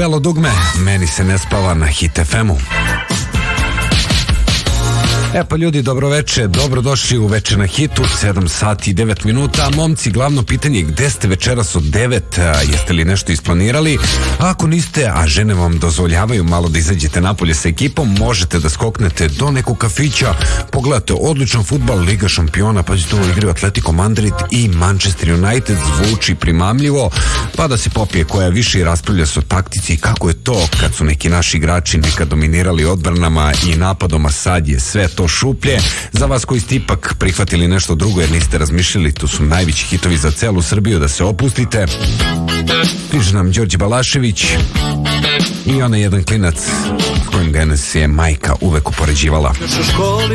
Belo dugme, meni se ne spava na Hit FM-u. E pa ljudi, dobroveče, dobrodošli u Veče na hitu, 7 sati i 9 minuta. Momci, glavno pitanje je gde ste večeras od 9, jeste li nešto isplanirali? A ako niste, a žene vam dozvoljavaju malo da izađete napolje sa ekipom, možete da skoknete do nekog kafića, pogledate odličan fudbal, Liga šampiona, pazite ovo, igraju Atletico Madrid i Manchester United, zvuči primamljivo, pa da se popije koja više i raspravlja se o taktici, kako je to kad su neki naši igrači nekad dominirali odbranama i napadom, a sad je sve to šuplje. Za vas koji ste ipak prihvatili nešto drugo jer niste razmišljali, to su najveći hitovi za celu Srbiju, da se opustite. Piše nam Đorđe Balašević i onaj jedan klinac s kojim ga nas je majka uvek upoređivala.